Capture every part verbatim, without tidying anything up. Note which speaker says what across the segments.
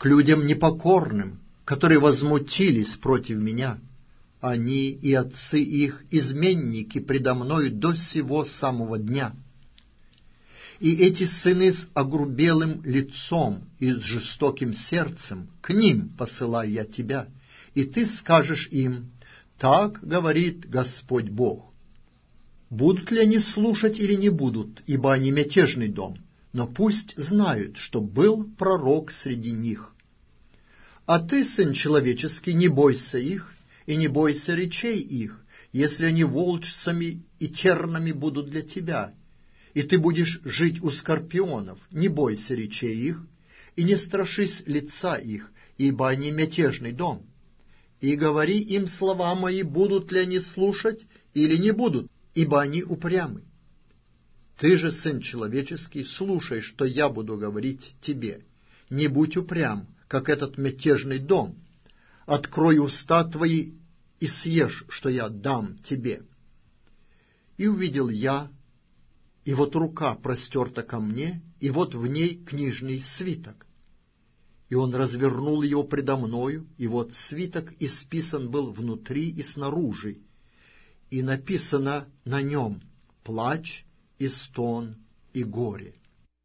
Speaker 1: к людям непокорным, которые возмутились против меня. Они и отцы их изменники предо мною до сего самого дня. И эти сыны с огрубелым лицом и с жестоким сердцем, к ним посылаю я тебя, и ты скажешь им: так говорит Господь Бог. Будут ли они слушать или не будут, ибо они мятежный дом, но пусть знают, что был пророк среди них. А ты, сын человеческий, не бойся их, и не бойся речей их, если они волчцами и тернами будут для тебя, и ты будешь жить у скорпионов, не бойся речей их, и не страшись лица их, ибо они мятежный дом. И говори им слова мои, будут ли они слушать или не будут, ибо они упрямы. Ты же, сын человеческий, слушай, что я буду говорить тебе. Не будь упрям, как этот мятежный дом. Открой уста твои и съешь, что я дам тебе. И увидел я, и вот рука простерта ко мне, и вот в ней книжный свиток. И он развернул его предо мною, и вот свиток исписан был внутри и снаружи, и написано на нем плач и стон и горе.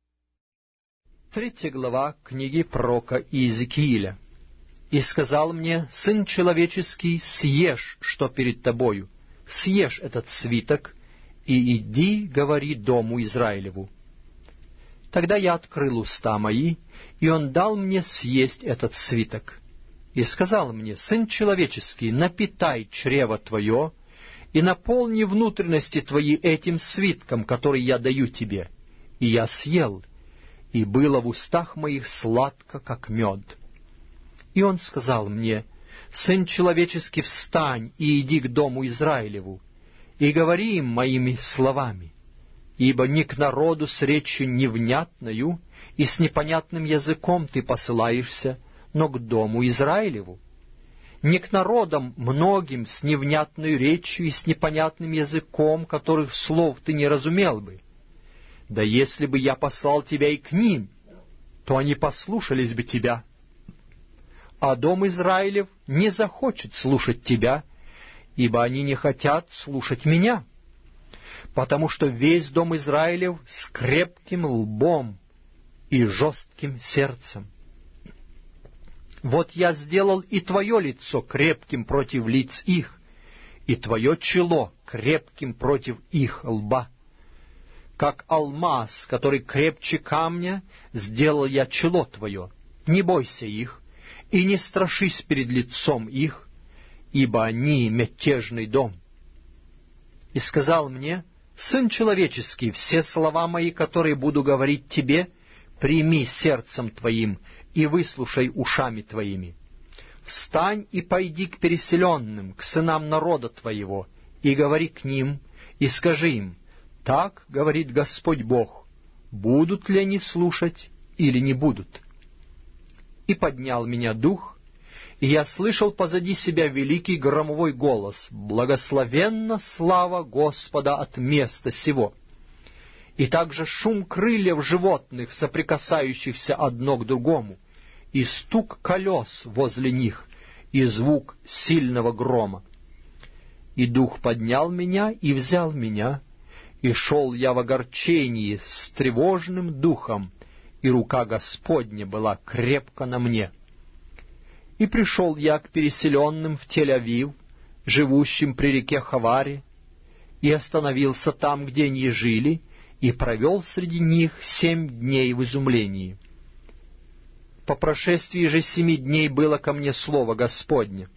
Speaker 2: Третья глава книги пророка Иезекииля. «И сказал мне: сын человеческий, съешь, что перед тобою, съешь этот свиток, и иди, говори дому Израилеву». Тогда я открыл уста мои, и он дал мне съесть этот свиток. И сказал мне: сын человеческий, напитай чрево твое, и наполни внутренности твои этим свитком, который я даю тебе. И я съел, и было в устах моих сладко, как мед. И он сказал мне: сын человеческий, встань и иди к дому Израилеву, и говори им моими словами, ибо не к народу с речью невнятною и с непонятным языком ты посылаешься, но к дому Израилеву. Не к народам многим с невнятной речью и с непонятным языком, которых слов ты не разумел бы. Да если бы я послал тебя и к ним, то они послушались бы тебя. А дом Израилев не захочет слушать тебя, ибо они не хотят слушать меня, потому что весь дом Израилев с крепким лбом и жестким сердцем. Вот я сделал и твое лицо крепким против лиц их, и твое чело крепким против их лба. Как алмаз, который крепче камня, сделал я чело твое. Не бойся их, и не страшись перед лицом их, ибо они мятежный дом. И сказал мне: сын человеческий, все слова мои, которые буду говорить тебе, прими сердцем твоим и выслушай ушами твоими. Встань и пойди к переселенным, к сынам народа твоего, и говори к ним, и скажи им: так говорит Господь Бог, будут ли они слушать или не будут. И поднял меня дух, и я слышал позади себя великий громовой голос: благословенна слава Господа от места сего. И также шум крыльев животных, соприкасающихся одно к другому, и стук колес возле них, и звук сильного грома. И дух поднял меня и взял меня, и шел я в огорчении с тревожным духом, и рука Господня была крепко на мне. И пришел я к переселенным в Тель-Авив, живущим при реке Хаваре, и остановился там, где они жили, и провел среди них семь дней в изумлении. По прошествии же семи дней было ко мне слово Господне: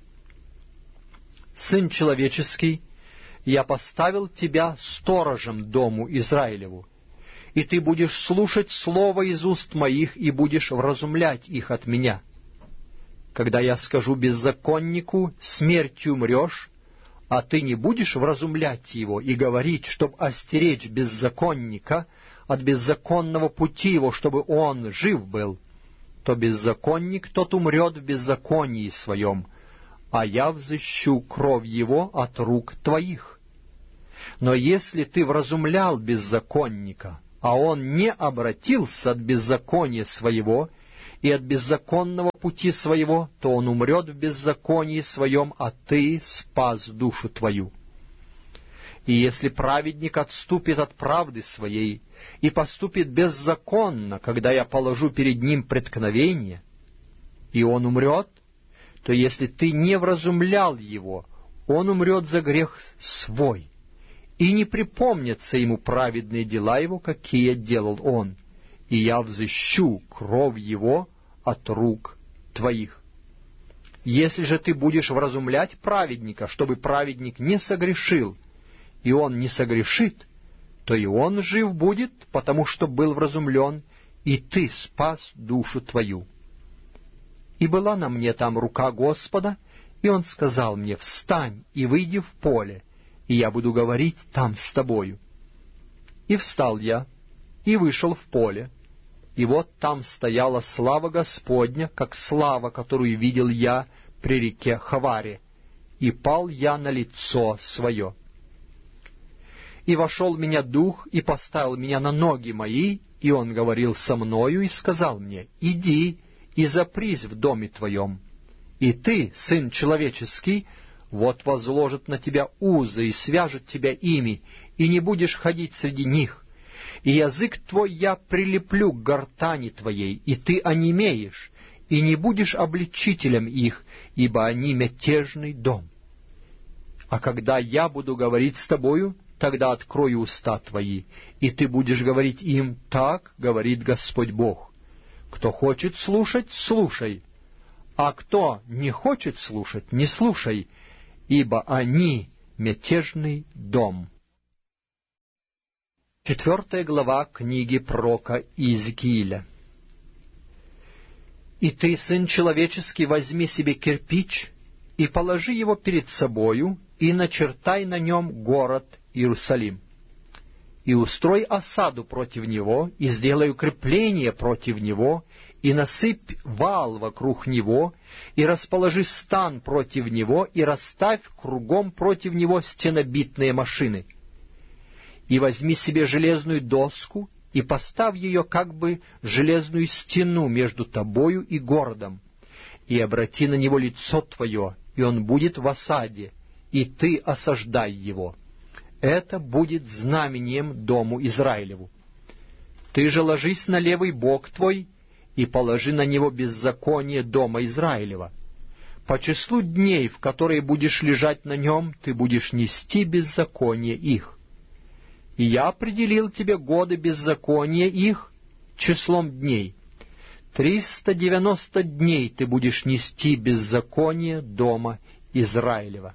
Speaker 2: сын человеческий, я поставил тебя сторожем дому Израилеву, и ты будешь слушать слово из уст моих и будешь вразумлять их от меня. Когда я скажу беззаконнику: смертью умрешь, а ты не будешь вразумлять его и говорить, чтобы остеречь беззаконника от беззаконного пути его, чтобы он жив был, то беззаконник тот умрет в беззаконии своем, а я взыщу кровь его от рук твоих. Но если ты вразумлял беззаконника, а он не обратился от беззакония своего и от беззаконного пути своего, то он умрет в беззаконии своем, а ты спас душу твою. И если праведник отступит от правды своей и поступит беззаконно, когда я положу перед ним преткновение, и он умрет, то если ты не вразумлял его, он умрет за грех свой, и не припомнятся ему праведные дела его, какие делал он, и я взыщу кровь его от рук твоих. Если же ты будешь вразумлять праведника, чтобы праведник не согрешил, и он не согрешит, то и он жив будет, потому что был вразумлен, и ты спас душу твою. И была на мне там рука Господа, и он сказал мне: встань и выйди в поле, и я буду говорить там с тобою. И встал я, и вышел в поле, и вот там стояла слава Господня, как слава, которую видел я при реке Хаваре, и пал я на лицо свое. И вошел в меня дух, и поставил меня на ноги мои, и он говорил со мною, и сказал мне: иди и запрись в доме твоем, и ты, сын человеческий, вот возложит на тебя узы и свяжет тебя ими, и не будешь ходить среди них. И язык твой я прилеплю к гортани твоей, и ты онемеешь, и не будешь обличителем их, ибо они мятежный дом. А когда я буду говорить с тобою, тогда открою уста твои, и ты будешь говорить им: так говорит Господь Бог. Кто хочет слушать, слушай, а кто не хочет слушать, не слушай, ибо они мятежный дом. Четвертая глава книги пророка Иезекииля. «И ты, сын человеческий, возьми себе кирпич и положи его перед собою, и начертай на нем город Иерусалим. И устрой осаду против него, и сделай укрепление против него, и насыпь вал вокруг него, и расположи стан против него, и расставь кругом против него стенобитные машины. И возьми себе железную доску, и поставь ее как бы железную стену между тобою и городом, и обрати на него лицо твое, и он будет в осаде, и ты осаждай его. Это будет знамением дому Израилеву. Ты же ложись на левый бок твой, и положи на него беззаконие дома Израилева. По числу дней, в которые будешь лежать на нем, ты будешь нести беззаконие их. И я определил тебе годы беззакония их числом дней. Триста девяносто дней ты будешь нести беззаконие дома Израилева.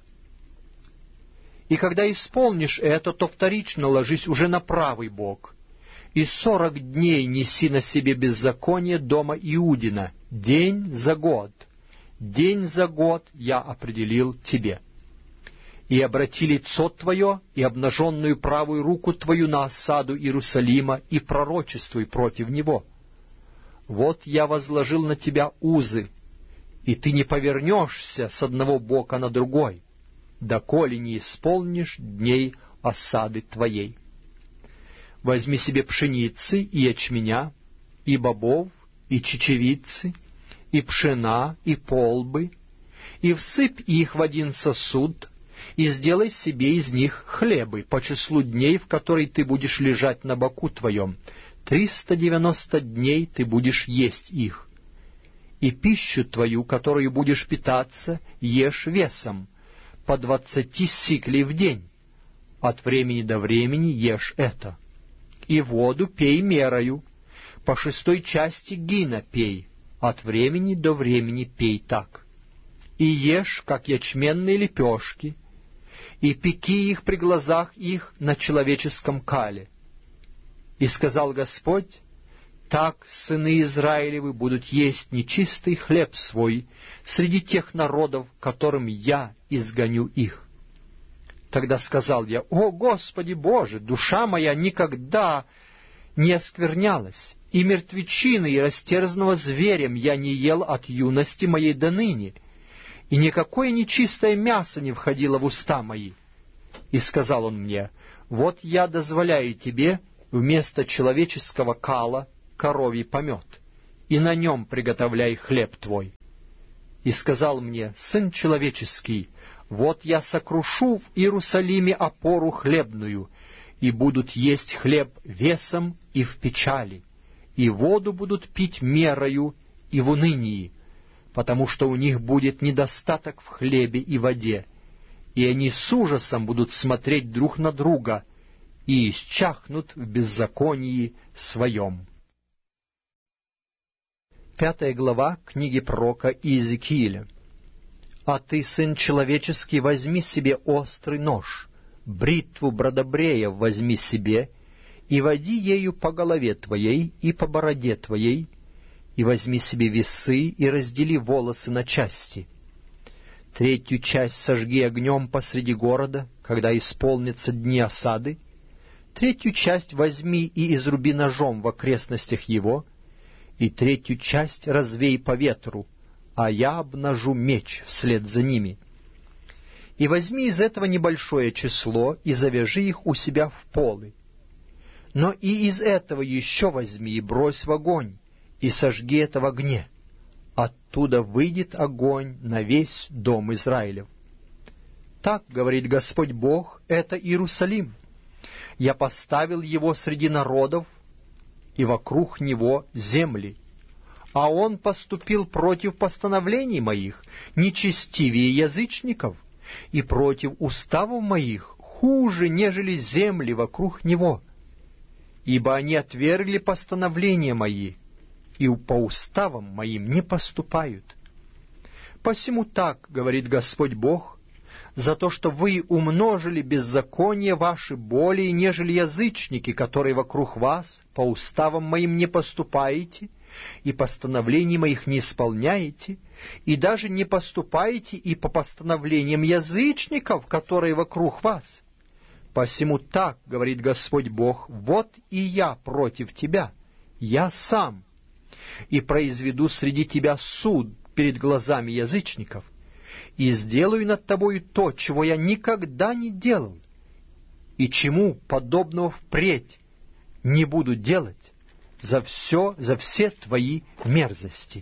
Speaker 2: И когда исполнишь это, то вторично ложись уже на правый бок, и сорок дней неси на себе беззаконие дома Иудина, день за год. День за год я определил тебе. И обрати лицо твое и обнаженную правую руку твою на осаду Иерусалима, и пророчествуй против него. Вот я возложил на тебя узы, и ты не повернешься с одного бока на другой, доколе не исполнишь дней осады твоей. Возьми себе пшеницы и ячменя, и бобов, и чечевицы, и пшена, и полбы, и всыпь их в один сосуд, и сделай себе из них хлебы по числу дней, в которые ты будешь лежать на боку твоем. Триста девяносто дней ты будешь есть их. И пищу твою, которую будешь питаться, ешь весом, по двадцати сиклей в день. От времени до времени ешь это. И воду пей мерою, по шестой части гина пей, от времени до времени пей так. И ешь, как ячменные лепешки, и пеки их при глазах их на человеческом кале. И сказал Господь: так сыны Израилевы будут есть нечистый хлеб свой среди тех народов, которым я изгоню их. Тогда сказал я: о Господи Боже, душа моя никогда не осквернялась, и мертвечины и растерзанного зверем я не ел от юности моей до ныне, и никакое нечистое мясо не входило в уста мои. И сказал он мне: вот я дозволяю тебе вместо человеческого кала коровий помет, и на нем приготовляй хлеб твой. И сказал мне: сын человеческий, вот я сокрушу в Иерусалиме опору хлебную, и будут есть хлеб весом и в печали, и воду будут пить мерою и в унынии, потому что у них будет недостаток в хлебе и воде, и они с ужасом будут смотреть друг на друга и исчахнут в беззаконии своем. Пятая глава книги пророка Иезекииля. «А ты, сын человеческий, возьми себе острый нож, бритву бродобрея возьми себе, и води ею по голове твоей и по бороде твоей, и возьми себе весы и раздели волосы на части. Третью часть сожги огнем посреди города, когда исполнятся дни осады. Третью часть возьми и изруби ножом в окрестностях его, и третью часть развей по ветру, а я обнажу меч вслед за ними. И возьми из этого небольшое число и завяжи их у себя в полы. Но и из этого еще возьми и брось в огонь, и сожги это в огне. Оттуда выйдет огонь на весь дом Израилев. Так, говорит Господь Бог, это Иерусалим. Я поставил его среди народов, и вокруг него земли. А он поступил против постановлений моих, нечестивее язычников, и против уставов моих хуже, нежели земли вокруг него. Ибо они отвергли постановления мои, и по уставам моим не поступают. Посему так, говорит Господь Бог, за то, что вы умножили беззаконие ваши более, нежели язычники, которые вокруг вас по уставам моим не поступаете, и постановлений моих не исполняете, и даже не поступаете и по постановлениям язычников, которые вокруг вас. Посему так, говорит Господь Бог, вот и я против тебя, я сам, и произведу среди тебя суд перед глазами язычников, и сделаю над тобою то, чего я никогда не делал, и чему подобного впредь не буду делать за все, за все твои мерзости.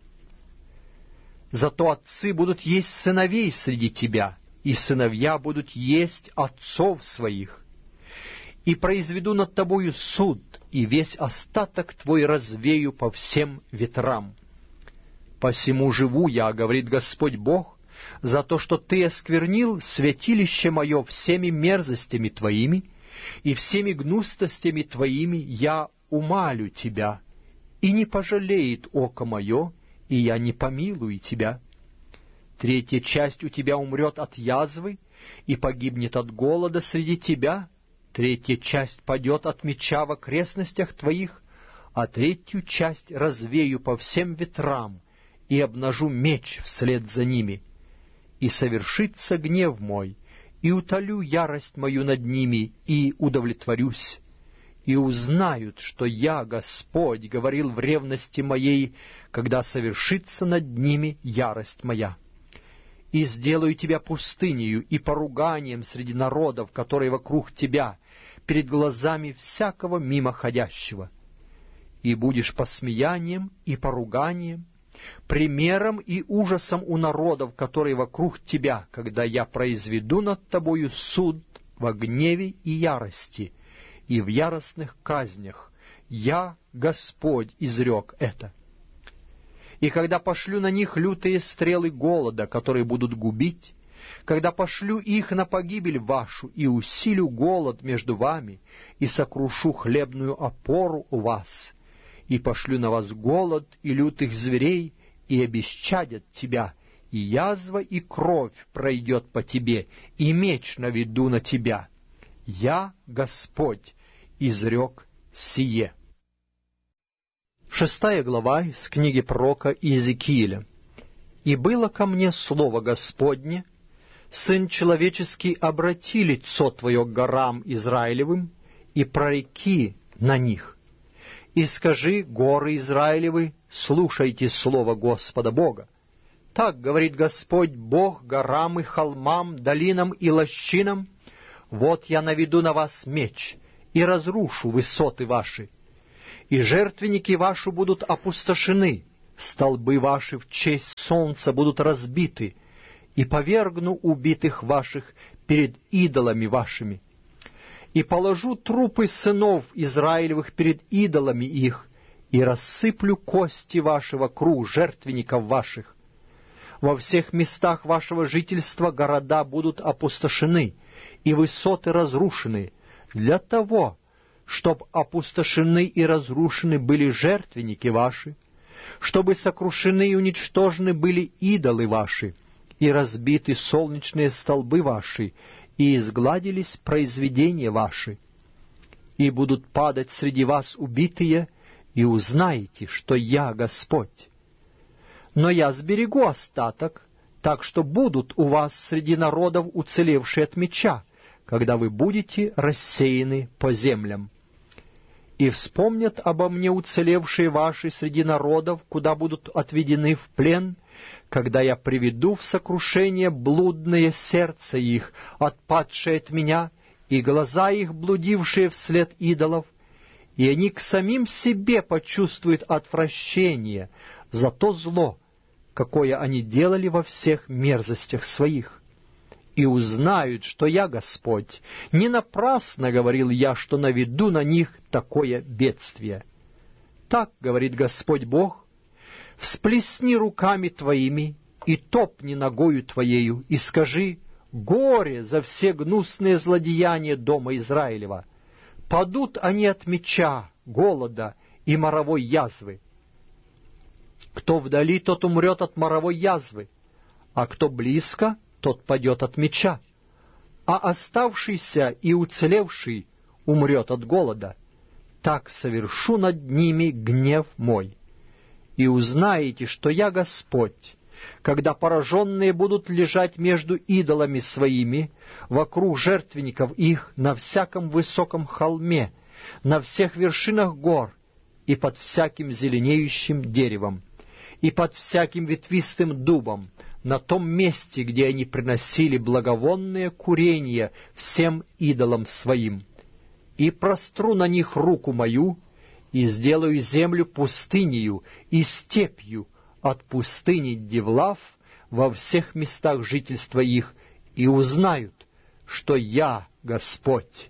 Speaker 2: Зато отцы будут есть сыновей среди тебя, и сыновья будут есть отцов своих. И произведу над тобою суд, и весь остаток твой развею по всем ветрам. Посему живу я, говорит Господь Бог, за то, что ты осквернил святилище мое всеми мерзостями твоими, и всеми гнустостями твоими я умалю тебя, и не пожалеет око мое, и я не помилую тебя. Третья часть у тебя умрет от язвы и погибнет от голода среди тебя, третья часть падет от меча в окрестностях твоих, а третью часть развею по всем ветрам и обнажу меч вслед за ними. И совершится гнев мой, и утолю ярость мою над ними, и удовлетворюсь. И узнают, что я, Господь, говорил в ревности моей, когда совершится над ними ярость моя. И сделаю тебя пустынею и поруганием среди народов, которые вокруг тебя, перед глазами всякого мимоходящего. И будешь посмеянием и поруганием, примером и ужасом у народов, которые вокруг тебя, когда я произведу над тобою суд во гневе и ярости, и в яростных казнях. Я, Господь, изрек это. И когда пошлю на них лютые стрелы голода, которые будут губить, когда пошлю их на погибель вашу, и усилю голод между вами, и сокрушу хлебную опору у вас, и пошлю на вас голод и лютых зверей, и обесчадят тебя, и язва и кровь пройдет по тебе, и меч наведу на тебя. Я, Господь, изрек сие». Шестая глава из книги пророка Иезекииля. «И было ко мне слово Господне: Сын человеческий, обрати лицо твое к горам Израилевым, и прореки на них. И скажи: горы Израилевы, слушайте слово Господа Бога. Так говорит Господь Бог горам и холмам, долинам и лощинам: вот я наведу на вас меч, и разрушу высоты ваши, и жертвенники ваши будут опустошены, столбы ваши в честь солнца будут разбиты, и повергну убитых ваших перед идолами вашими. И положу трупы сынов Израилевых перед идолами их, и рассыплю кости ваши вокруг жертвенников ваших. Во всех местах вашего жительства города будут опустошены, и высоты разрушены, для того, чтоб опустошены и разрушены были жертвенники ваши, чтобы сокрушены и уничтожены были идолы ваши, и разбиты солнечные столбы ваши, и изгладились произведения ваши. И будут падать среди вас убитые, и узнаете, что я Господь. Но я сберегу остаток, так что будут у вас среди народов уцелевшие от меча, когда вы будете рассеяны по землям. И вспомнят обо мне уцелевшие ваши среди народов, куда будут отведены в плен, когда я приведу в сокрушение блудное сердце их, отпадшее от меня, и глаза их, блудившие вслед идолов, и они к самим себе почувствуют отвращение за то зло, какое они делали во всех мерзостях своих, и узнают, что я Господь. Не напрасно говорил я, что наведу на них такое бедствие. Так говорит Господь Бог: всплесни руками твоими и топни ногою твоею, и скажи: горе за все гнусные злодеяния дома Израилева! Падут они от меча, голода и моровой язвы. Кто вдали, тот умрет от моровой язвы, а кто близко, тот падет от меча, а оставшийся и уцелевший умрет от голода. Так совершу над ними гнев мой. И узнаете, что я Господь, когда пораженные будут лежать между идолами своими, вокруг жертвенников их, на всяком высоком холме, на всех вершинах гор и под всяким зеленеющим деревом, и под всяким ветвистым дубом, на том месте, где они приносили благовонное курение всем идолам своим. И простру на них руку мою, и сделаю землю пустынею и степью от пустыни Девлав во всех местах жительства их, и узнают, что я Господь».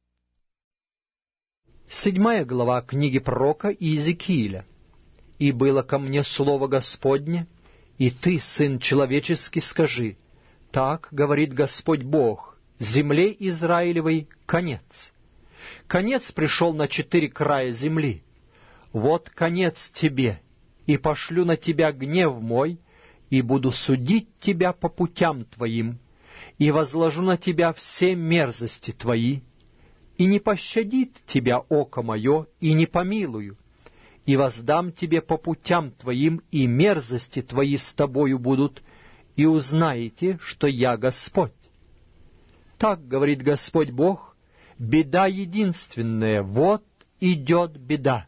Speaker 2: Седьмая глава книги пророка Иезекииля. «И было ко мне слово Господне, и ты, сын человеческий, скажи: так говорит Господь Бог, земле Израилевой конец. Конец пришел на четыре края земли. Вот конец тебе, и пошлю на тебя гнев мой, и буду судить тебя по путям твоим, и возложу на тебя все мерзости твои, и не пощадит тебя око мое, и не помилую, и воздам тебе по путям твоим, и мерзости твои с тобою будут, и узнаете, что я Господь. Так говорит Господь Бог: беда единственная, вот идет беда.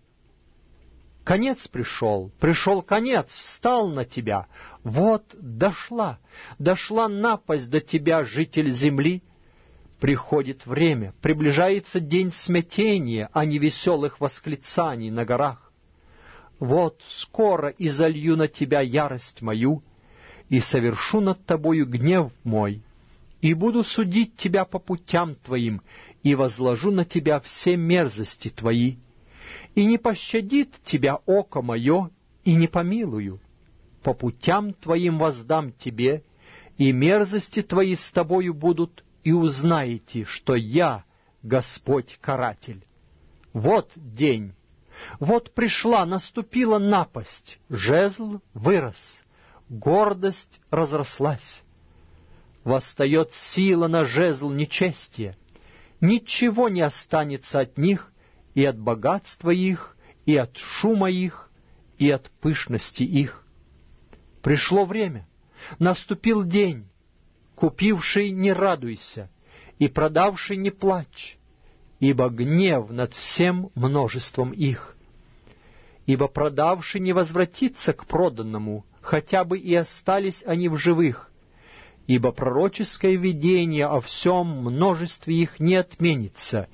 Speaker 2: Конец пришел, пришел конец, встал на тебя, вот дошла, дошла напасть до тебя, житель земли. Приходит время, приближается день смятения, а не веселых восклицаний на горах. Вот скоро изолью на тебя ярость мою, и совершу над тобою гнев мой, и буду судить тебя по путям твоим, и возложу на тебя все мерзости твои, и не пощадит тебя око мое, и не помилую. По путям твоим воздам тебе, и мерзости твои с тобою будут, и узнаете, что я Господь-каратель. Вот день, вот пришла, наступила напасть, жезл вырос, гордость разрослась. Восстает сила на жезл нечестия, ничего не останется от них, и от богатства их, и от шума их, и от пышности их. Пришло время, наступил день. Купивший не радуйся, и продавший не плачь, ибо гнев над всем множеством их. Ибо продавший не возвратится к проданному, хотя бы и остались они в живых, ибо пророческое видение о всем множестве их не отменится,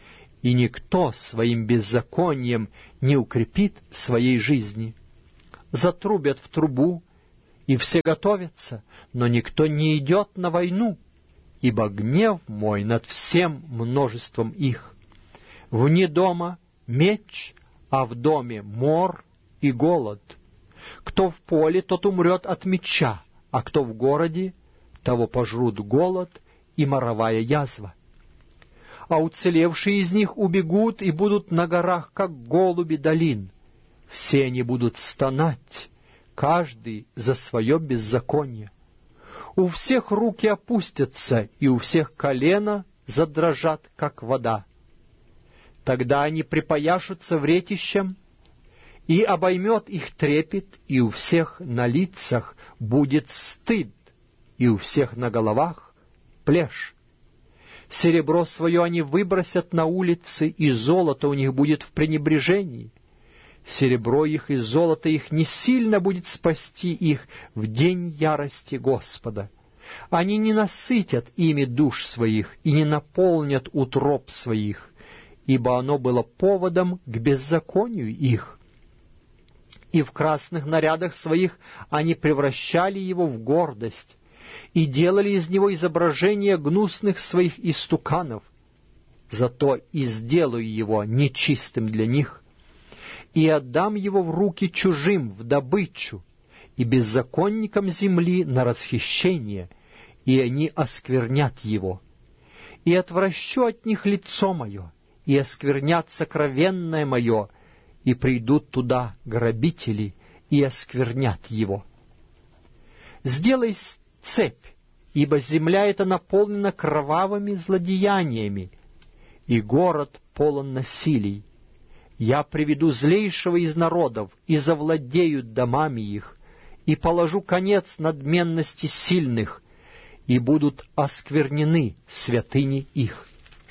Speaker 2: и никто своим беззаконием не укрепит своей жизни. Затрубят в трубу, и все готовятся, но никто не идет на войну, ибо гнев мой над всем множеством их. Вне дома меч, а в доме мор и голод. Кто в поле, тот умрет от меча, а кто в городе, того пожрут голод и моровая язва. А уцелевшие из них убегут и будут на горах, как голуби долин. Все они будут стонать, каждый за свое беззаконие. У всех руки опустятся, и у всех колена задрожат, как вода. Тогда они припояшутся вретищем, и обоймет их трепет, и у всех на лицах будет стыд, и у всех на головах плешь. Серебро свое они выбросят на улицы, и золото у них будет в пренебрежении. Серебро их и золото их не сильно будет спасти их в день ярости Господа. Они не насытят ими душ своих и не наполнят утроб своих, ибо оно было поводом к беззаконию их. И в красных нарядах своих они превращали его в гордость и делали из него изображение гнусных своих истуканов. Зато и сделаю его нечистым для них, и отдам его в руки чужим, в добычу, и беззаконникам земли на расхищение, и они осквернят его. И отвращу от них лицо мое, и осквернят сокровенное мое, и придут туда грабители, и осквернят его. Сделай цепь, ибо земля эта наполнена кровавыми злодеяниями, и город полон насилий. Я приведу злейшего из народов, и завладею домами их, и положу конец надменности сильных, и будут осквернены святыни их.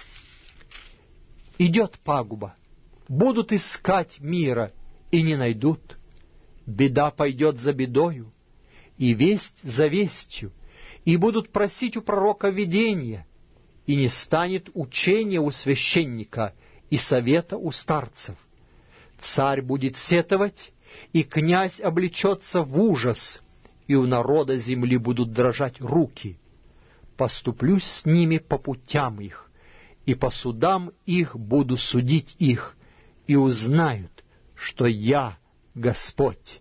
Speaker 2: Идет пагуба, будут искать мира, и не найдут. Беда пойдет за бедою, и весть за вестью, и будут просить у пророка видения, и не станет учения у священника, и совета у старцев. Царь будет сетовать, и князь облечется в ужас, и у народа земли будут дрожать руки. Поступлю с ними по путям их, и по судам их буду судить их, и узнают, что я Господь.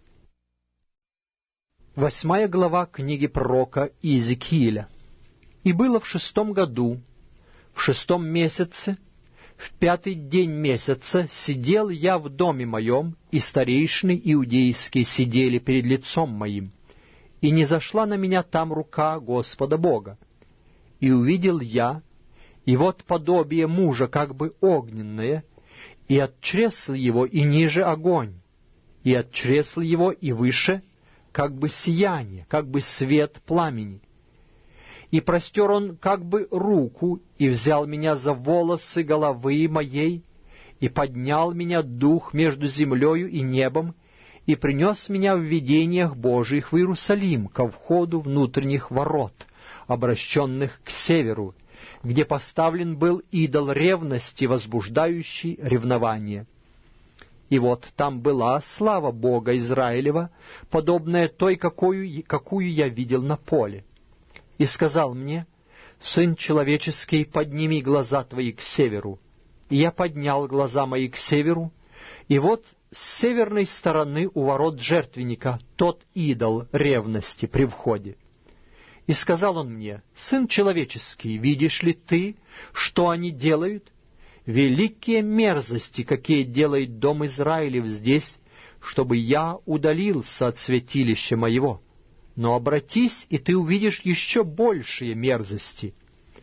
Speaker 2: Восьмая глава книги пророка Иезекииля. «И было в шестом году, в шестом месяце, в пятый день месяца сидел я в доме моем, и старейшины иудейские сидели перед лицом моим, и не зашла на меня там рука Господа Бога. И увидел я, и вот подобие мужа как бы огненное, и от чресл его и ниже огонь, и от чресл его и выше как бы сияние, как бы свет пламени. И простер он как бы руку, и взял меня за волосы головы моей, и поднял меня дух между землею и небом, и принес меня в видениях Божиих в Иерусалим, ко входу внутренних ворот, обращенных к северу, где поставлен был идол ревности, возбуждающий ревнование. И вот там была слава Бога Израилева, подобная той, какую, какую я видел на поле. И сказал мне: «Сын человеческий, подними глаза твои к северу». И я поднял глаза мои к северу, и вот с северной стороны у ворот жертвенника тот идол ревности при входе. И сказал он мне: «Сын человеческий, видишь ли ты, что они делают? Великие мерзости, какие делает дом Израилев здесь, чтобы я удалился от святилища моего. Но обратись, и ты увидишь еще большие мерзости».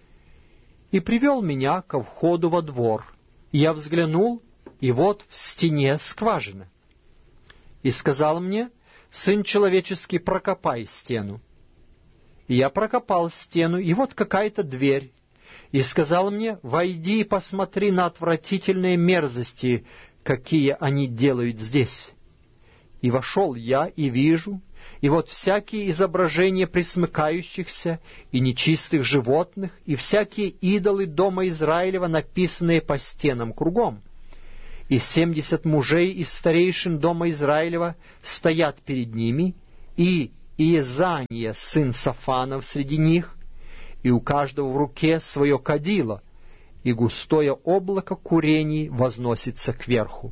Speaker 2: И привел меня ко входу во двор. И я взглянул, и вот в стене скважина. И сказал мне: «Сын человеческий, прокопай стену». И я прокопал стену, и вот какая-то дверь. И сказал мне: «Войди и посмотри на отвратительные мерзости, какие они делают здесь». И вошел я, и вижу, И вот всякие изображения пресмыкающихся и нечистых животных, и всякие идолы дома Израилева, написанные по стенам кругом. И семьдесят мужей из старейшин дома Израилева стоят перед ними, и Иезания, сын Сафанов, среди них, и у каждого в руке свое кадило, и густое облако курений возносится кверху.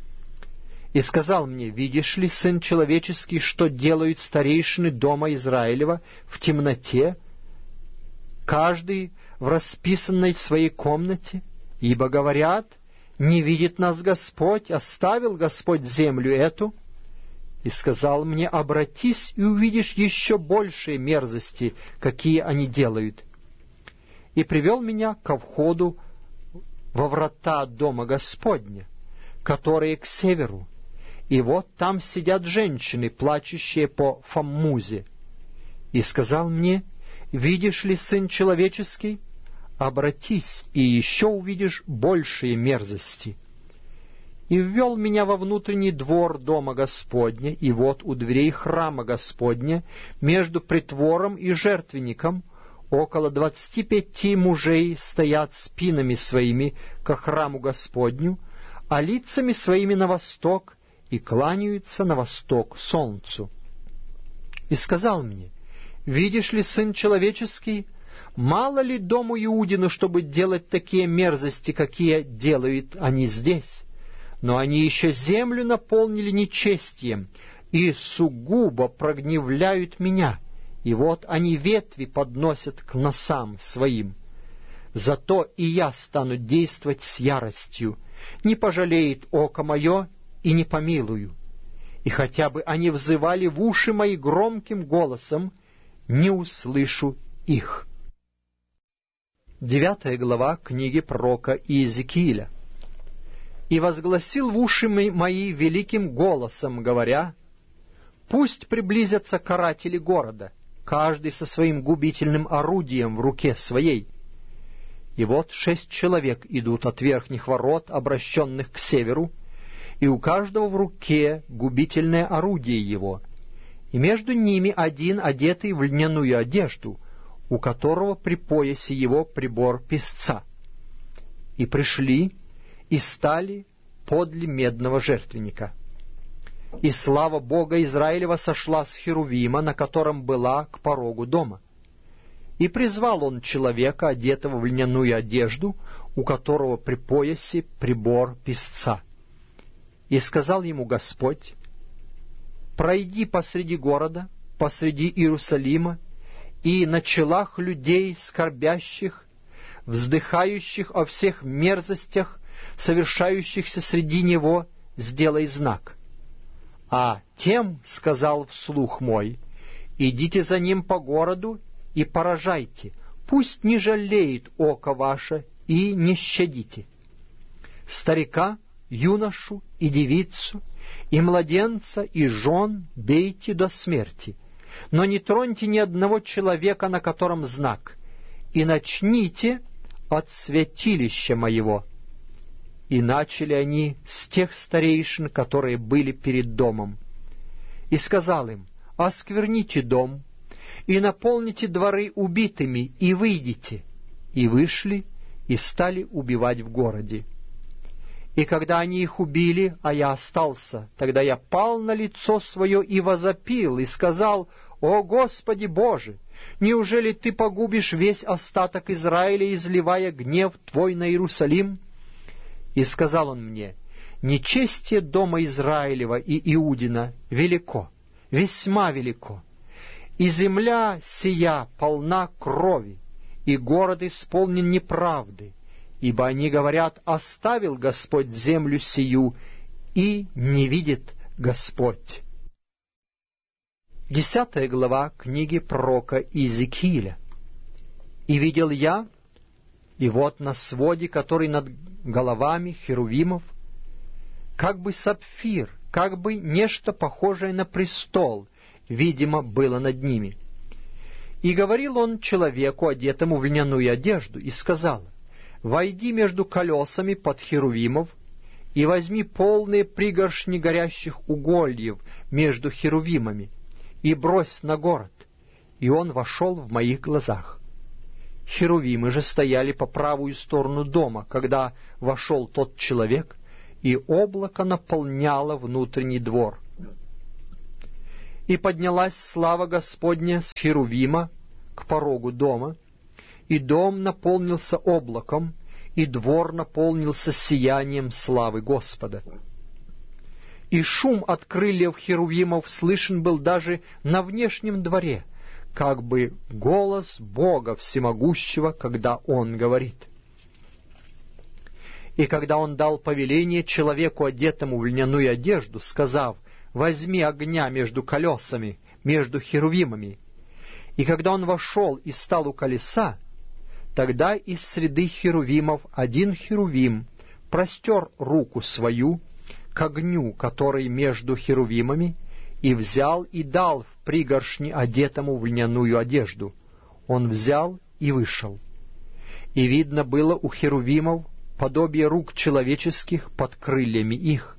Speaker 2: И сказал мне: видишь ли, сын человеческий, что делают старейшины дома Израилева в темноте, каждый в расписанной в своей комнате, ибо говорят: не видит нас Господь, оставил Господь землю эту. И сказал мне: обратись и увидишь еще большие мерзости, какие они делают. И привел меня ко входу во врата дома Господня, которые к северу. И вот там сидят женщины, плачущие по Фаммузе. И сказал мне: видишь ли, сын человеческий, обратись, и еще увидишь большие мерзости. И ввел меня во внутренний двор дома Господня, и вот у дверей храма Господня, между притвором и жертвенником, около двадцати пяти мужей стоят спинами своими ко храму Господню, а лицами своими на восток, и кланяются на восток солнцу. И сказал мне: видишь ли, сын человеческий, мало ли дому Иудину, чтобы делать такие мерзости, какие делают они здесь? Но они еще землю наполнили нечестием и сугубо прогневляют меня, и вот они ветви подносят к носам своим. Зато и я стану действовать с яростью, не пожалеет око мое и не помилую. И хотя бы они взывали в уши мои громким голосом, не услышу их». Девятая глава книги пророка Иезекииля. «И возгласил в уши мои великим голосом, говоря: пусть приблизятся каратели города, каждый со своим губительным орудием в руке своей. И вот шесть человек идут от верхних ворот, обращенных к северу, и у каждого в руке губительное орудие его, и между ними один, одетый в льняную одежду, у которого при поясе его прибор песца. И пришли, и стали подле медного жертвенника. И слава Бога Израилева сошла с Херувима, на котором была, к порогу дома. И призвал он человека, одетого в льняную одежду, у которого при поясе прибор песца. И сказал ему Господь: пройди посреди города, посреди Иерусалима, и на челах людей скорбящих, вздыхающих о всех мерзостях, совершающихся среди него, сделай знак. А тем сказал вслух мой: идите за ним по городу и поражайте, пусть не жалеет око ваше, и не щадите. Старика, юношу и девицу, и младенца, и жен бейте до смерти, но не троньте ни одного человека, на котором знак, и начните от святилища моего». И начали они с тех старейшин, которые были перед домом. И сказал им: оскверните дом, и наполните дворы убитыми, и выйдите. И вышли, и стали убивать в городе. И когда они их убили, а я остался, тогда я пал на лицо свое и возопил, и сказал: «О Господи Боже! Неужели Ты погубишь весь остаток Израиля, изливая гнев Твой на Иерусалим?» И сказал он мне: «Нечестие дома Израилева и Иудина велико, весьма велико, и земля сия полна крови, и город исполнен неправды, ибо они говорят: оставил Господь землю сию, и не видит Господь». Десятая глава книги пророка Иезекииля. «И видел я, и вот на своде, который над головами херувимов, как бы сапфир, как бы нечто похожее на престол, видимо, было над ними. И говорил он человеку, одетому в льняную одежду, и сказал: войди между колесами под херувимов, и возьми полные пригоршни горящих угольев между херувимами, и брось на город». И он вошел в моих глазах. Херувимы же стояли по правую сторону дома, когда вошел тот человек, и облако наполняло внутренний двор. И поднялась слава Господня с Херувима к порогу дома, и дом наполнился облаком, и двор наполнился сиянием славы Господа. И шум от крыльев Херувимов слышен был даже на внешнем дворе, как бы голос Бога Всемогущего, когда Он говорит. И когда Он дал повеление человеку, одетому в льняную одежду, сказав: «Возьми огня между колесами, между херувимами», и когда он вошел и стал у колеса, тогда из среды херувимов один херувим простер руку свою к огню, который между херувимами, и взял и дал в пригоршни одетому в льняную одежду. Он взял и вышел. И видно было у херувимов подобие рук человеческих под крыльями их.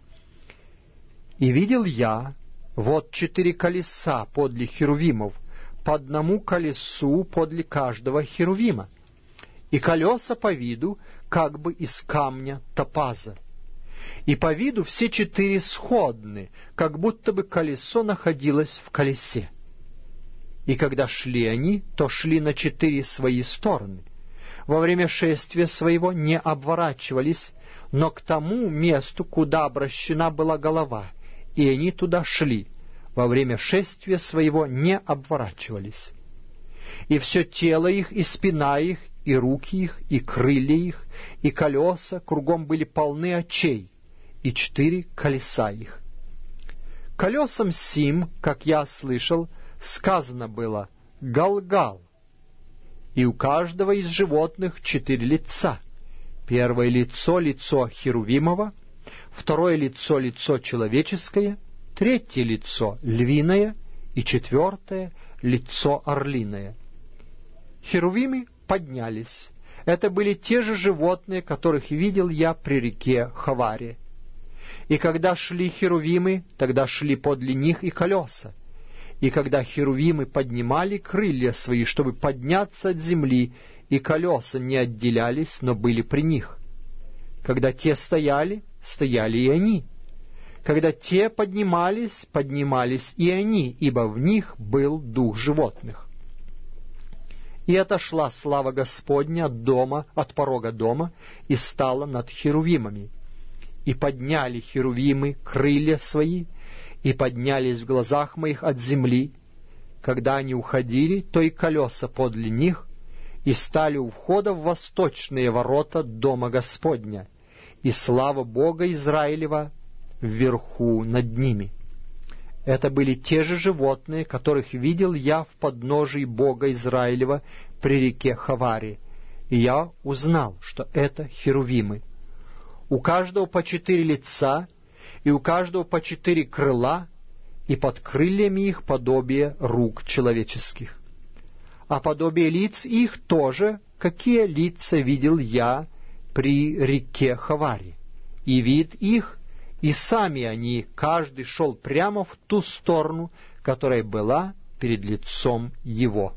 Speaker 2: И видел я, вот четыре колеса подле херувимов, по одному колесу подле каждого херувима, и колеса по виду как бы из камня топаза. И по виду все четыре сходны, как будто бы колесо находилось в колесе. И когда шли они, то шли на четыре свои стороны. Во время шествия своего не обворачивались, но к тому месту, куда обращена была голова, и они туда шли. Во время шествия своего не обворачивались. И все тело их, и спина их, и руки их, и крылья их, и колеса кругом были полны очей, и четыре колеса их. Колесам сим, как я слышал, сказано было «Галгал», и у каждого из животных четыре лица. Первое лицо — лицо херувимово, второе лицо — лицо человеческое, третье лицо — львиное, и четвертое — лицо орлиное. Херувимы поднялись. Это были те же животные, которых видел я при реке Хаваре. И когда шли херувимы, тогда шли подле них и колеса. И когда херувимы поднимали крылья свои, чтобы подняться от земли, и колеса не отделялись, но были при них. Когда те стояли, стояли и они. Когда те поднимались, поднимались и они, ибо в них был дух животных. И отошла слава Господня от дома, от порога дома, и стала над херувимами. И подняли херувимы крылья свои, и поднялись в глазах моих от земли. Когда они уходили, то и колеса подле них, и стали у входа в восточные ворота дома Господня, и слава Бога Израилева вверху над ними. Это были те же животные, которых видел я в подножии Бога Израилева при реке Хаваре, и я узнал, что это херувимы. У каждого по четыре лица, и у каждого по четыре крыла, и под крыльями их подобие рук человеческих. А подобие лиц их тоже, какие лица видел я при реке Хаваре, и вид их, и сами они, каждый шел прямо в ту сторону, которая была перед лицом его.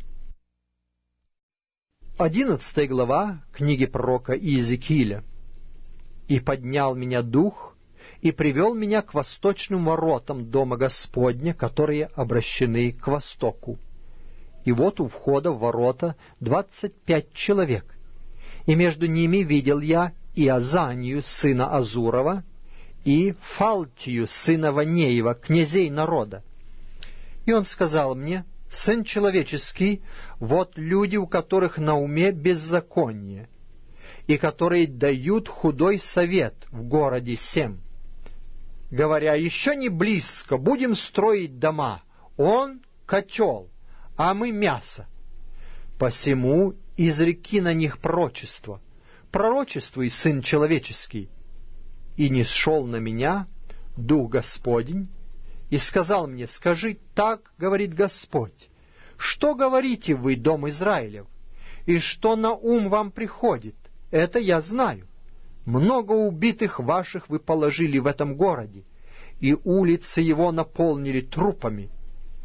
Speaker 2: Одиннадцатая глава книги пророка Иезекииля. «И поднял меня дух, и привел меня к восточным воротам дома Господня, которые обращены к востоку. И вот у входа в ворота двадцать пять человек, и между ними видел я и Азанию, сына Азурова, и Фалтию, сына Ванеева, князей народа. И он сказал мне: «Сын человеческий, вот люди, у которых на уме беззаконие, и которые дают худой совет в городе сем, говоря: еще не близко, будем строить дома, он — котел, а мы — мясо. Посему изреки на них пророчество, пророчествуй, сын человеческий». И нисшел на меня Дух Господень, и сказал мне: «Скажи, так говорит Господь, что говорите вы, дом Израилев, и что на ум вам приходит? Это я знаю. Много убитых ваших вы положили в этом городе, и улицы его наполнили трупами.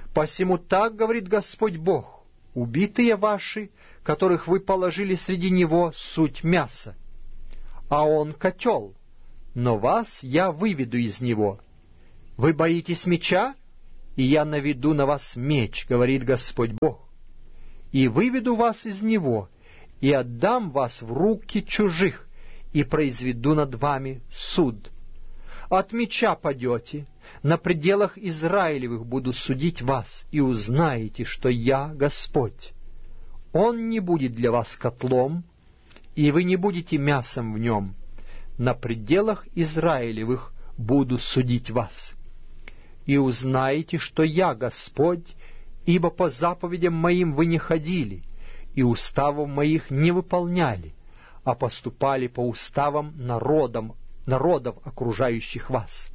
Speaker 2: Посему так говорит Господь Бог: убитые ваши, которых вы положили среди него, суть мясо, а он котел, но вас я выведу из него. Вы боитесь меча, и я наведу на вас меч, говорит Господь Бог, и выведу вас из него, и отдам вас в руки чужих, и произведу над вами суд. От меча падете, на пределах Израилевых буду судить вас, и узнаете, что я Господь. Он не будет для вас котлом, и вы не будете мясом в нем. На пределах Израилевых буду судить вас. И узнаете, что я Господь, ибо по заповедям моим вы не ходили, и уставов моих не выполняли, а поступали по уставам народам, народов, окружающих вас.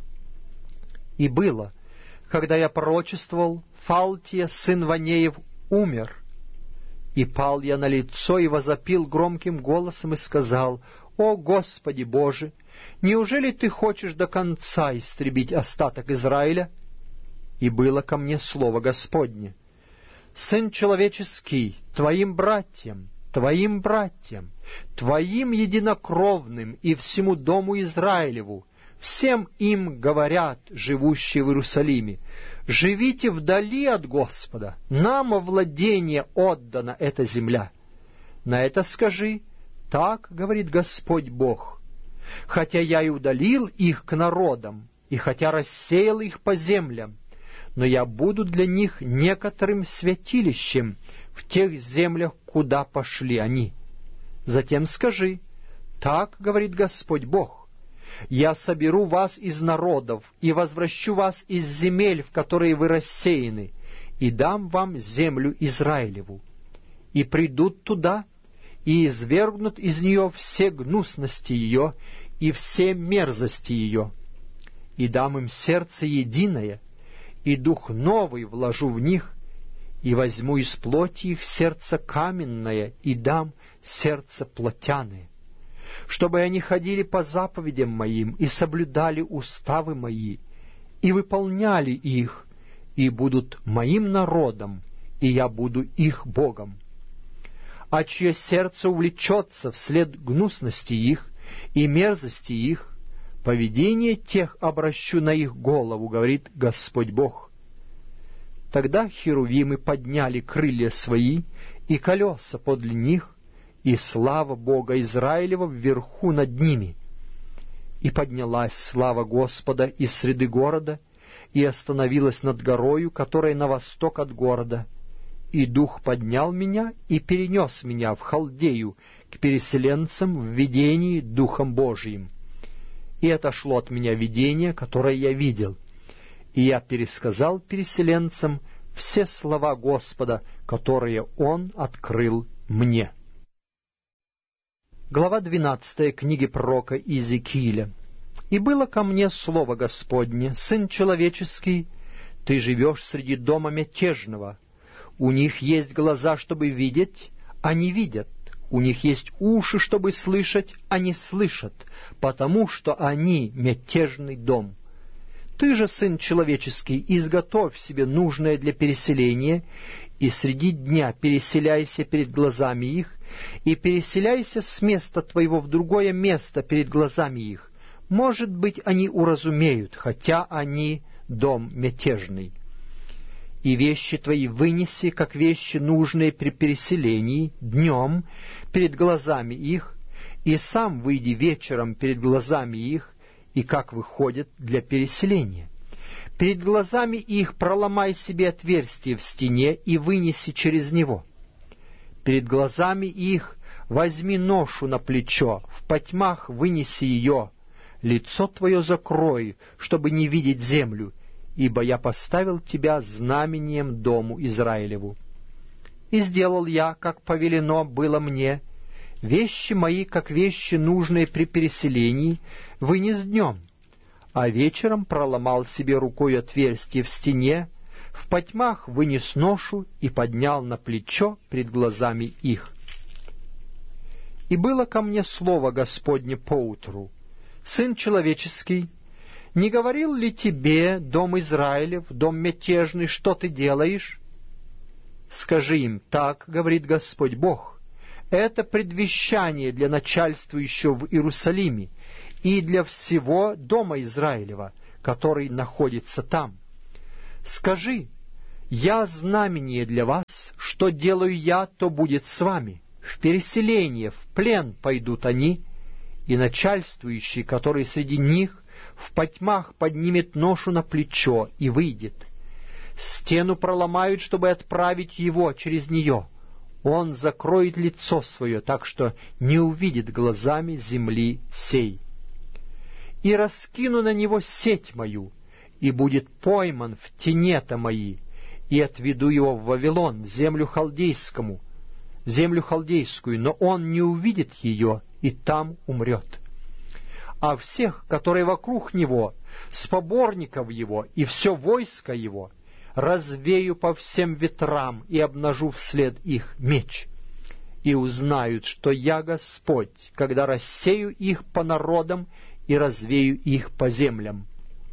Speaker 2: И было, когда я пророчествовал, Фалтия, сын Ванеев, умер, и пал я на лицо и возопил громким голосом и сказал: «О Господи Боже, неужели Ты хочешь до конца истребить остаток Израиля?» И было ко мне слово Господне: «Сын человеческий, Твоим братьям, Твоим братьям, Твоим единокровным и всему дому Израилеву, всем им говорят, живущие в Иерусалиме: живите вдали от Господа, нам во владение отдана эта земля. На это скажи: так говорит Господь Бог: хотя я и удалил их к народам, и хотя рассеял их по землям, но я буду для них некоторым святилищем в тех землях, куда пошли они. Затем скажи: так говорит Господь Бог: я соберу вас из народов и возвращу вас из земель, в которые вы рассеяны, и дам вам землю Израилеву. И придут туда, и извергнут из нее все гнусности ее и все мерзости ее. И дам им сердце единое, и дух новый вложу в них, и возьму из плоти их сердце каменное, и дам сердце плотяное, чтобы они ходили по заповедям моим и соблюдали уставы мои, и выполняли их, и будут моим народом, и я буду их Богом. А чье сердце увлечется вслед гнусности их и мерзости их, поведение тех обращу на их голову, говорит Господь Бог». Тогда херувимы подняли крылья свои и колеса подле них, и слава Бога Израилева вверху над ними. И поднялась слава Господа из среды города, и остановилась над горою, которая на восток от города. И Дух поднял меня и перенес меня в Халдею к переселенцам в видении Духом Божиим. И отошло от меня видение, которое я видел, и я пересказал переселенцам все слова Господа, которые Он открыл мне. Глава двенадцатая книги пророка Иезекииля. «И было ко мне слово Господне: сын человеческий, ты живешь среди дома мятежного. У них есть глаза, чтобы видеть, а не видят. У них есть уши, чтобы слышать, а не слышат, потому что они мятежный дом. Ты же, сын человеческий, изготовь себе нужное для переселения, и среди дня переселяйся перед глазами их, и переселяйся с места твоего в другое место перед глазами их. Может быть, они уразумеют, хотя они дом мятежный. И вещи твои вынеси, как вещи, нужные при переселении, днем перед глазами их, и сам выйди вечером перед глазами их, и как выходят для переселения. Перед глазами их проломай себе отверстие в стене и вынеси через него. Перед глазами их возьми ношу на плечо, в потьмах вынеси ее, лицо твое закрой, чтобы не видеть землю, ибо я поставил тебя знамением дому Израилеву. И сделал я, как повелено было мне, вещи мои, как вещи, нужные при переселении, вынес днем, а вечером проломал себе рукой отверстие в стене, в потьмах вынес ношу и поднял на плечо пред глазами их. И было ко мне слово Господне поутру: сын человеческий, Не говорил ли тебе, дом Израилев, дом мятежный, что ты делаешь? Скажи им, так говорит Господь Бог. Это предвещание для начальствующего в Иерусалиме и для всего дома Израилева, который находится там. Скажи, я знамение для вас, что делаю я, то будет с вами. В переселение, в плен пойдут они, и начальствующий, который среди них, в потьмах поднимет ношу на плечо и выйдет. Стену проломают, чтобы отправить его через нее. Он закроет лицо свое, так что не увидит глазами земли сей. И раскину на него сеть мою, и будет пойман в тенета мои, и отведу его в Вавилон, в землю халдейскому, в землю халдейскую, но он не увидит ее, и там умрет. А всех, которые вокруг него, с поборников его и все войско его, развею по всем ветрам и обнажу вслед их меч. И узнают, что я Господь, когда рассею их по народам и развею их по землям.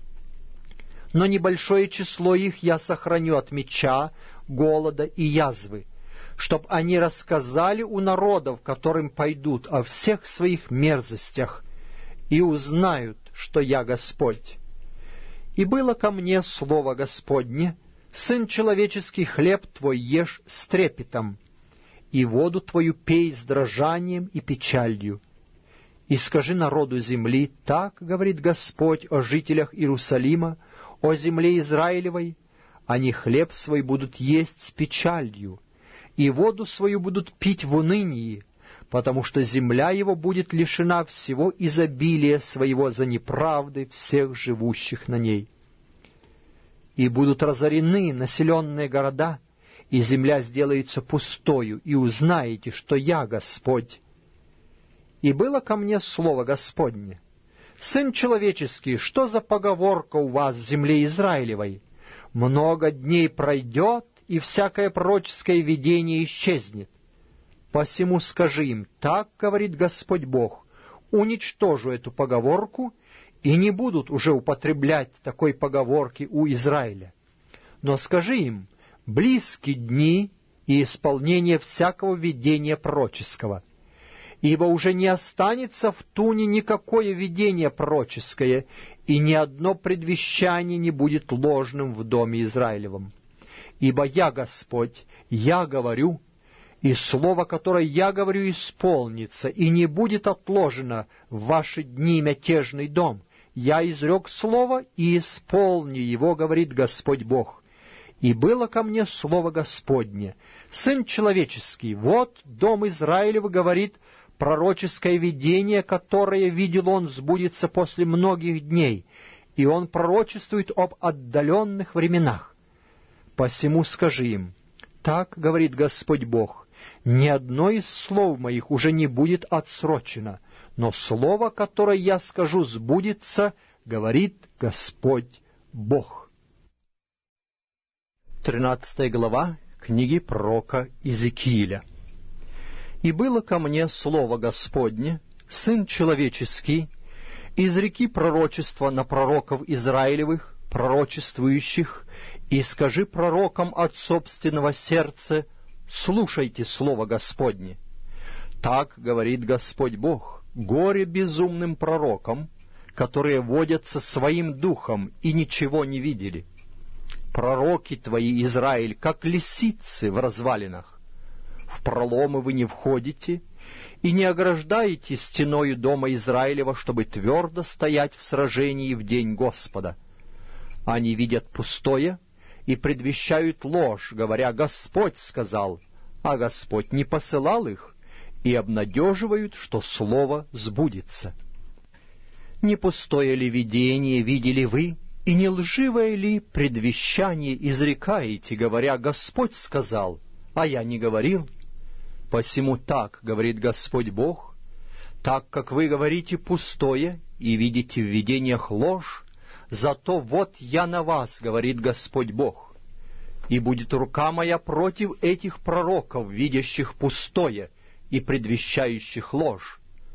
Speaker 2: Но небольшое число их я сохраню от меча, голода и язвы, чтоб они рассказали у народов, которым пойдут, о всех своих мерзостях, и узнают, что я Господь. И было ко мне слово Господне: Сын человеческий, хлеб твой ешь с трепетом, и воду твою пей с дрожанием и печалью. И скажи народу земли, так говорит Господь о жителях Иерусалима, о земле Израилевой: они хлеб свой будут есть с печалью, и воду свою будут пить в унынии, потому что земля его будет лишена всего изобилия своего за неправды всех живущих на ней. И будут разорены населенные города, и земля сделается пустою, и узнаете, что я Господь. И было ко мне слово Господне: Сын человеческий, что за поговорка у вас в земле Израилевой? Много дней пройдет, и всякое пророческое видение исчезнет. Посему скажи им, так говорит Господь Бог: уничтожу эту поговорку, и не будут уже употреблять такой поговорки у Израиля. Но скажи им, близки дни и исполнение всякого видения пророческого, ибо уже не останется в туне никакое видение пророческое, и ни одно предвещание не будет ложным в доме Израилевом. Ибо я Господь, я говорю, и слово, которое я говорю, исполнится, и не будет отложено в ваши дни, мятежный дом. Я изрек слово, и исполню его, говорит Господь Бог. И было ко мне слово Господне: Сын человеческий, вот дом Израилев говорит, пророческое видение, которое видел он, сбудется после многих дней, и он пророчествует об отдаленных временах. Посему скажи им, так говорит Господь Бог: ни одно из слов моих уже не будет отсрочено, но слово, которое я скажу, сбудется, говорит Господь Бог. Тринадцатая глава книги пророка Иезекииля. «И было ко мне слово Господне, Сын человеческий, изреки пророчества на пророков Израилевых, пророчествующих, и скажи пророкам от собственного сердца: слушайте слово Господне. Так говорит Господь Бог: горе безумным пророкам, которые водятся своим духом и ничего не видели. Пророки твои, Израиль, как лисицы в развалинах. В проломы вы не входите и не ограждаете стеною дома Израилева, чтобы твердо стоять в сражении в день Господа. Они видят пустое и предвещают ложь, говоря: Господь сказал, а Господь не посылал их, и обнадеживают, что слово сбудется. Не пустое ли видение видели вы, и не лживое ли предвещание изрекаете, говоря: Господь сказал, а я не говорил? Посему так говорит Господь Бог: так как вы говорите пустое и видите в видениях ложь, зато вот я на вас, говорит Господь Бог, и будет рука моя против этих пророков, видящих пустое и предвещающих ложь.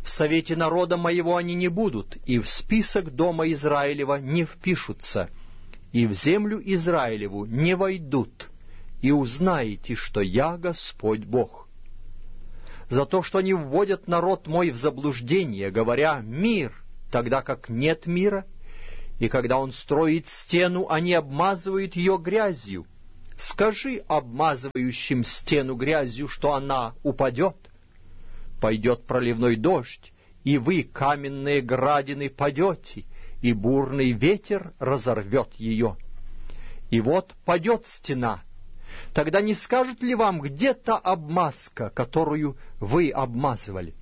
Speaker 2: В совете народа моего они не будут, и в список дома Израилева не впишутся, и в землю Израилеву не войдут, и узнаете, что я Господь Бог. За то, что они вводят народ мой в заблуждение, говоря «мир», тогда как нет мира, и когда он строит стену, они обмазывают ее грязью. Скажи обмазывающим стену грязью, что она упадет. Пойдет проливной дождь, и вы, каменные градины, падете, и бурный ветер разорвет ее. И вот падет стена. Тогда не скажет ли вам, где та обмазка, которую вы обмазывали?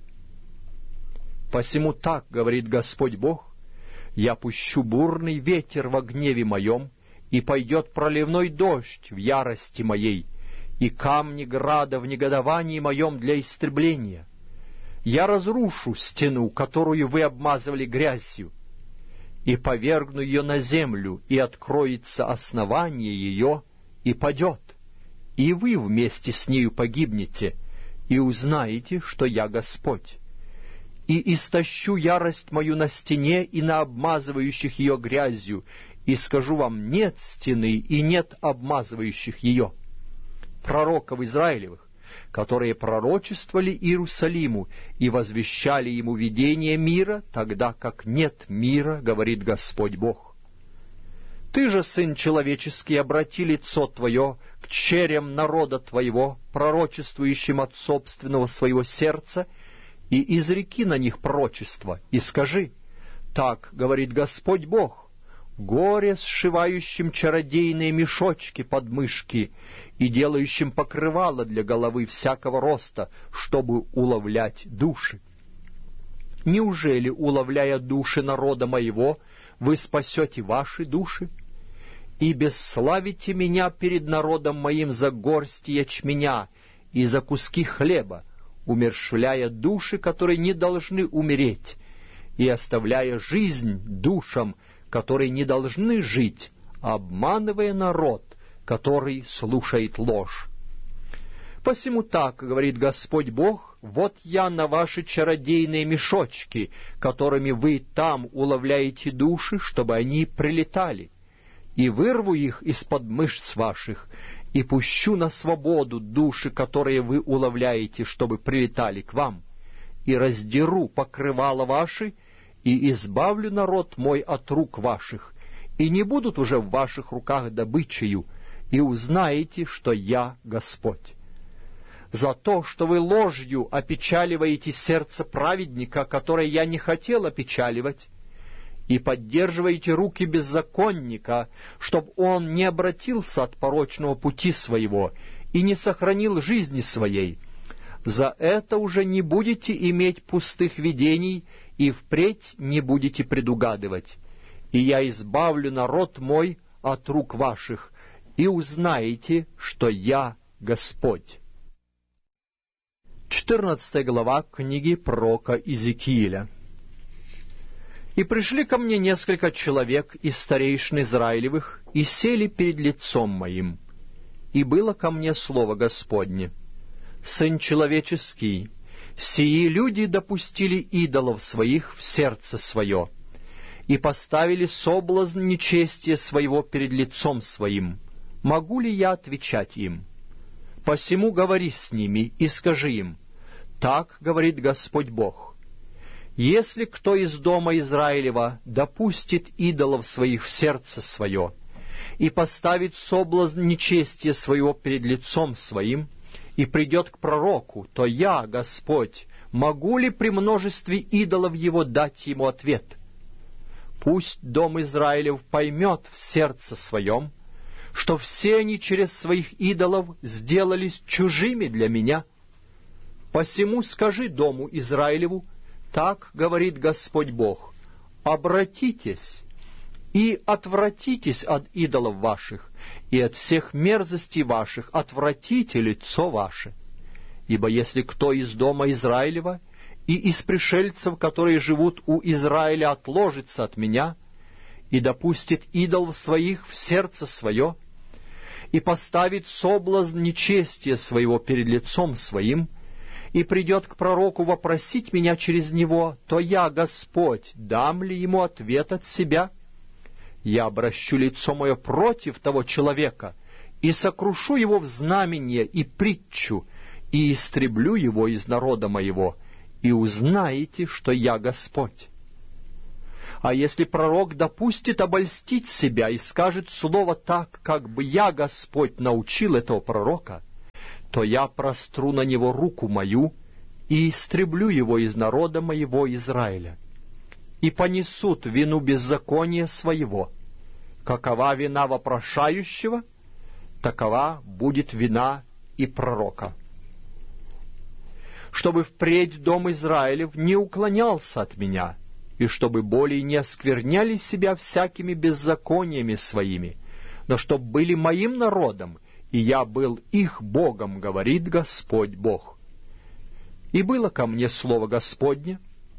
Speaker 2: Посему так говорит Господь Бог: я пущу бурный ветер во гневе моем, и пойдет проливной дождь в ярости моей, и камни града в негодовании моем для истребления. Я разрушу стену, которую вы обмазывали грязью, и повергну ее на землю, и откроется основание ее, и падет, и вы вместе с нею погибнете, и узнаете, что я Господь. И истощу ярость мою на стене и на обмазывающих ее грязью, и скажу вам: нет стены и нет обмазывающих ее. Пророков Израилевых, которые пророчествовали Иерусалиму и возвещали ему видение мира, тогда как нет мира, говорит Господь Бог. Ты же, сын человеческий, обрати лицо твое к черям народа твоего, пророчествующим от собственного своего сердца, и изреки на них пророчество, и скажи: так говорит Господь Бог, горе сшивающим чародейные мешочки под мышки и делающим покрывало для головы всякого роста, чтобы уловлять души. Неужели, уловляя души народа моего, вы спасете ваши души? И бесславите меня перед народом моим за горсти ячменя и за куски хлеба, умерщвляя души, которые не должны умереть, и оставляя жизнь душам, которые не должны жить, обманывая народ, который слушает ложь. Посему так говорит Господь Бог: вот я на ваши чародейные мешочки, которыми вы там уловляете души, чтобы они прилетали, и вырву их из-под мышц ваших, и пущу на свободу души, которые вы уловляете, чтобы прилетали к вам, и раздеру покрывало ваши, и избавлю народ мой от рук ваших, и не будут уже в ваших руках добычею, и узнаете, что я Господь. За то, что вы ложью опечаливаете сердце праведника, которое я не хотел опечаливать, и поддерживаете руки беззаконника, чтоб он не обратился от порочного пути своего и не сохранил жизни своей, за это уже не будете иметь пустых видений и впредь не будете предугадывать. И я избавлю народ мой от рук ваших, и узнаете, что я Господь». четырнадцатая глава книги пророка Иезекииля. «И пришли ко мне несколько человек из старейшин Израилевых, и сели перед лицом моим. И было ко мне слово Господне: Сын человеческий, сии люди допустили идолов своих в сердце свое, и поставили соблазн нечестия своего перед лицом своим. Могу ли я отвечать им? Посему говори с ними и скажи им: так говорит Господь Бог. Если кто из дома Израилева допустит идолов своих в сердце свое и поставит соблазн нечестия своего перед лицом своим, и придет к пророку, то я, Господь, могу ли при множестве идолов его дать ему ответ? Пусть дом Израилев поймет в сердце своем, что все они через своих идолов сделались чужими для меня. Посему скажи дому Израилеву: так говорит Господь Бог, обратитесь и отвратитесь от идолов ваших, и от всех мерзостей ваших отвратите лицо ваше. Ибо если кто из дома Израилева и из пришельцев, которые живут у Израиля, отложится от меня и допустит идолов своих в сердце свое, и поставит соблазн нечестия своего перед лицом своим, и придет к пророку вопросить меня через него, то я, Господь, дам ли ему ответ от себя? Я обращу лицо мое против того человека и сокрушу его в знамение и притчу, и истреблю его из народа моего, и узнаете, что я Господь. А если пророк допустит обольстить себя и скажет слово так, как бы я, Господь, научил этого пророка, то я простру на него руку мою и истреблю его из народа моего Израиля. И понесут вину беззакония своего. Какова вина вопрошающего, такова будет вина и пророка. Чтобы впредь дом Израилев не уклонялся от меня, и чтобы более не оскверняли себя всякими беззакониями своими, но чтоб были моим народом, и я был их Богом, говорит Господь Бог. И было ко мне слово Господне: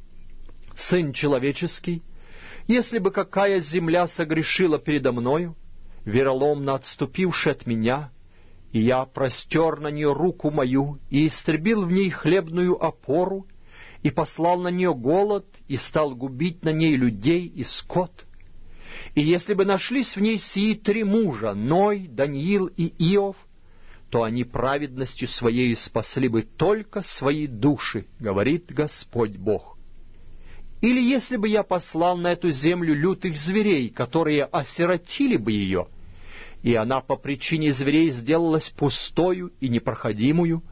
Speaker 2: Сын человеческий, если бы какая земля согрешила передо мною, вероломно отступивши от меня, и я простер на нее руку мою, и истребил в ней хлебную опору, и послал на нее голод, и стал губить на ней людей и скот, и если бы нашлись в ней сии три мужа, Ной, Даниил и Иов, то они праведностью своей спасли бы только свои души, говорит Господь Бог. Или если бы я послал на эту землю лютых зверей, которые осиротили бы ее, и она по причине зверей сделалась пустою и непроходимую,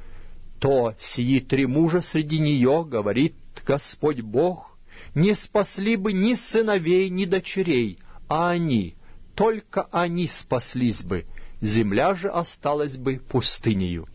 Speaker 2: то сии три мужа среди нее, говорит Господь Бог, не спасли бы ни сыновей, ни дочерей, а они, только они спаслись бы, земля же осталась бы пустынею.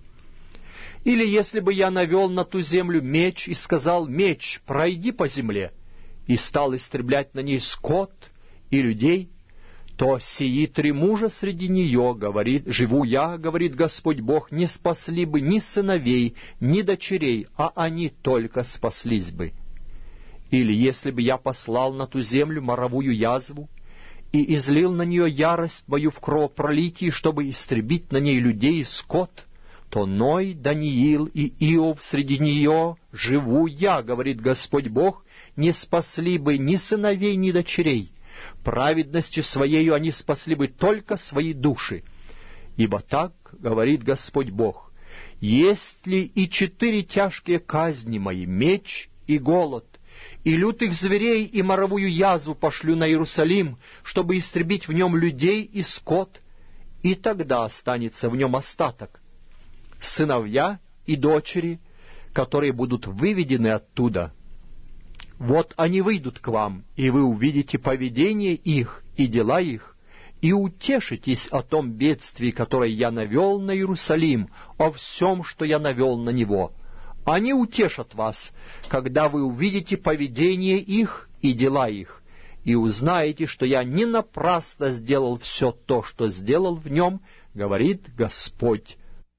Speaker 2: Или если бы я навел на ту землю меч и сказал: меч, пройди по земле, и стал истреблять на ней скот и людей, то сии три мужа среди нее, говорит, живу я, говорит Господь Бог, не спасли бы ни сыновей, ни дочерей, а они только спаслись бы. Или если бы я послал на ту землю моровую язву и излил на нее ярость мою в кровопролитии, чтобы истребить на ней людей и скот, то Ной, Даниил и Иов среди нее, живу я, говорит Господь Бог, не спасли бы ни сыновей, ни дочерей. Праведностью своею они спасли бы только свои души. Ибо так говорит Господь Бог: есть ли и четыре тяжкие казни мои, меч и голод, и лютых зверей и моровую язву пошлю на Иерусалим, чтобы истребить в нем людей и скот, и тогда останется в нем остаток, сыновья и дочери, которые будут выведены оттуда. Вот они выйдут к вам, и вы увидите поведение их и дела их, и утешитесь о том бедствии, которое я навел на Иерусалим, о всем, что я навел на него. Они утешат вас, когда вы увидите поведение их и дела их, и узнаете, что я не напрасно сделал все то, что сделал в нем, говорит Господь.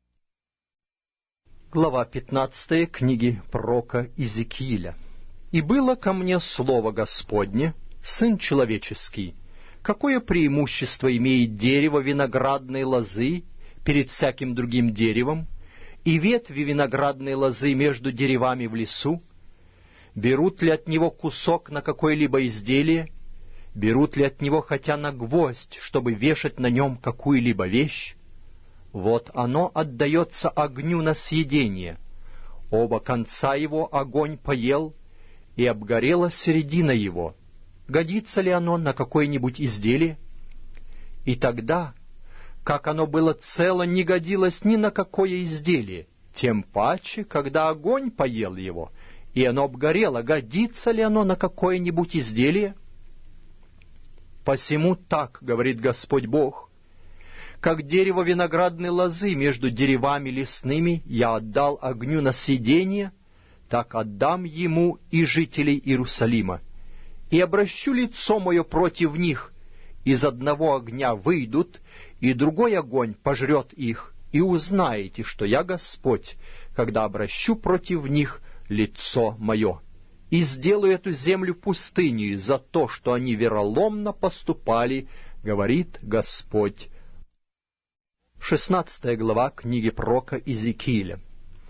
Speaker 2: Глава пятнадцатая книги пророка Иезекииля. «И было ко мне слово Господне: Сын человеческий, какое преимущество имеет дерево виноградной лозы перед всяким другим деревом, и ветви виноградной лозы между деревами в лесу? Берут ли от него кусок на какое-либо изделие? Берут ли от него хотя на гвоздь, чтобы вешать на нем какую-либо вещь? Вот оно отдается огню на съедение. Оба конца его огонь поел, и обгорела середина его. Годится ли оно на какое-нибудь изделие? И тогда, как оно было цело, не годилось ни на какое изделие, тем паче, когда огонь поел его, и оно обгорело, годится ли оно на какое-нибудь изделие? Посему так говорит Господь Бог: как дерево виноградной лозы между деревами лесными я отдал огню на съедение, так отдам ему и жителей Иерусалима, и обращу лицо мое против них. Из одного огня выйдут, и другой огонь пожрет их, и узнаете, что я Господь, когда обращу против них лицо мое, и сделаю эту землю пустыней за то, что они вероломно поступали, говорит Господь». Шестнадцатая глава книги пророка Иезекииля.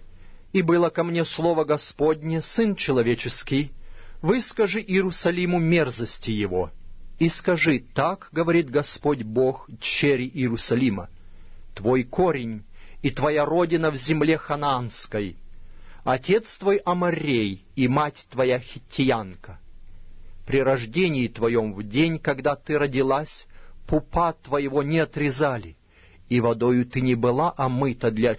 Speaker 2: И было ко мне слово Господне, сын человеческий, выскажи Иерусалиму мерзости его, и скажи, так говорит Господь Бог дщери Иерусалима, твой корень и твоя родина в земле ханаанской, отец твой Аморрей и мать твоя хиттиянка. При рождении твоем в день, когда ты родилась, пупа твоего не отрезали, и водою ты не была омыта для